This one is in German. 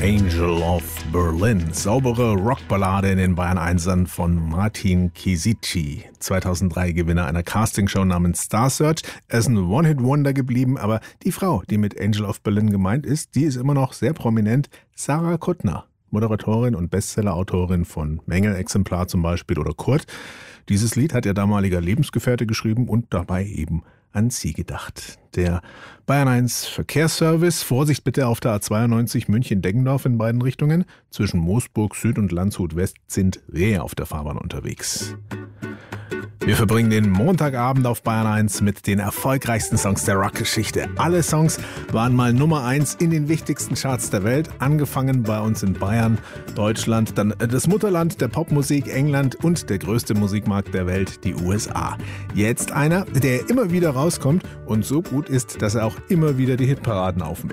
Angel of Berlin. Saubere Rockballade in den Bayern 1ern von Martin Kisici. 2003 Gewinner einer Castingshow namens Star Search. Er ist ein One-Hit-Wonder geblieben, aber die Frau, die mit Angel of Berlin gemeint ist, die ist immer noch sehr prominent. Sarah Kuttner, Moderatorin und Bestseller-Autorin von Mängelexemplar zum Beispiel oder Kurt. Dieses Lied hat ihr damaliger Lebensgefährte geschrieben und dabei eben an sie gedacht. Der Bayern 1 Verkehrsservice, Vorsicht bitte auf der A92 München-Deggendorf in beiden Richtungen. Zwischen Moosburg Süd und Landshut West sind Rehe auf der Fahrbahn unterwegs. Wir verbringen den Montagabend auf Bayern 1 mit den erfolgreichsten Songs der Rockgeschichte. Alle Songs waren mal Nummer 1 in den wichtigsten Charts der Welt. Angefangen bei uns in Bayern, Deutschland, dann das Mutterland der Popmusik, England und der größte Musikmarkt der Welt, die USA. Jetzt einer, der immer wieder rauskommt und so gut ist, dass er auch immer wieder die Hitparaden aufmischt.